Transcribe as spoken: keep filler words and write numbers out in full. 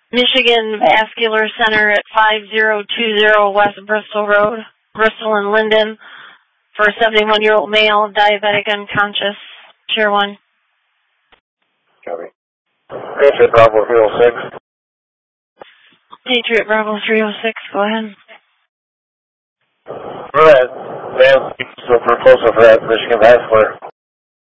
Michigan Vascular Center at five zero two zero West Bristol Road, Bristol and Linden, for a seventy-one-year-old male, diabetic, unconscious. Tier one. Copy. Patriot Bravo three oh six. Patriot Bravo three oh six, go ahead. We're at Van, so we're closer for that Michigan Vascular.